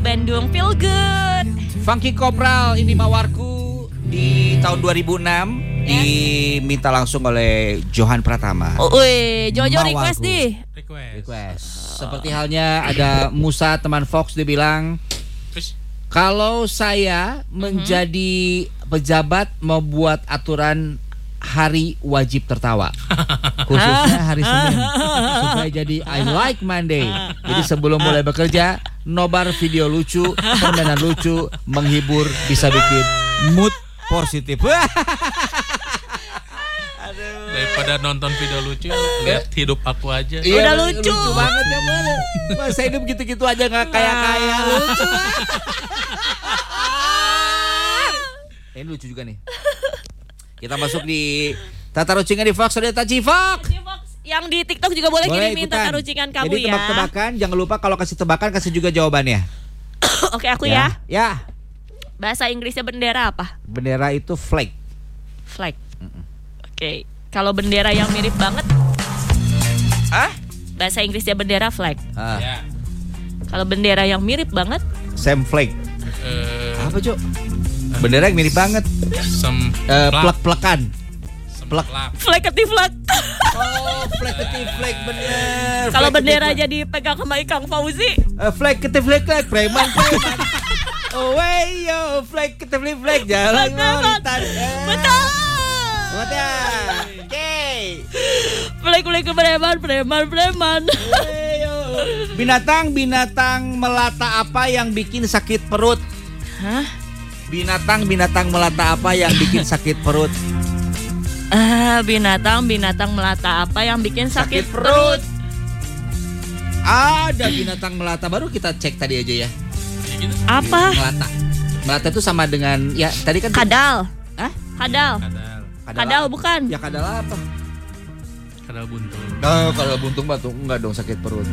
Bandung Feel Good. Funky Kopral ini mawarku di tahun 2006 diminta langsung oleh Johan Pratama. Jojo request nih. Request. Seperti halnya ada Musa teman Fox dia bilang, kalau saya menjadi pejabat mau buat aturan hari wajib tertawa, khususnya hari Senin, supaya jadi I like Monday. Jadi sebelum mulai bekerja, nobar video lucu, permainan lucu, menghibur, bisa bikin mood positif. Daripada nonton video lucu, lihat hidup aku aja. Iya, udah lucu banget ya, masa hidup gitu-gitu aja nggak kaya-kaya. Lucu. Ini lucu juga nih. Kita masuk di Tata Rucingan di Fox, ada Taci Fox. Yang di TikTok juga boleh kirimin Tata Rucingan kamu. Jadi ya. Jadi tebak-tebakan, jangan lupa kalau kasih tebakan kasih juga jawabannya. Oke, aku ya. Ya. Bahasa Inggrisnya bendera apa? Bendera itu flag. Flag. Oke. Kalau bendera yang mirip banget? Bahasa Inggrisnya bendera flag. Ya. Kalau bendera yang mirip banget? Same flag. Apa, Jo? Bendera yang mirip banget. Plek-plekan. Flag-keti flag. Oh, flag-keti flag bener. Kalau bendera jadi pegang sama Ikang Fauzi? Flag-keti flag, preman. Oh, wey, yo, flag-keti flag, jalan lontar. Betul. Ya. Oke. Flag preman. Binatang melata apa yang bikin sakit perut? Hah? Binatang melata apa yang bikin sakit perut? Binatang melata apa yang bikin sakit perut? Ada binatang melata, baru kita cek tadi aja ya. Apa? Melata itu sama dengan ya tadi kan kadal. Hah? Kadal bukan? Ya kadal apa? Kadal buntung. Kalau buntung batu enggak dong sakit perut.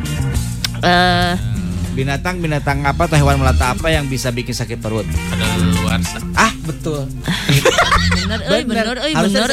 Binatang apa atau hewan melata apa yang bisa bikin sakit perut? Kadal luarsa. Betul. Bener.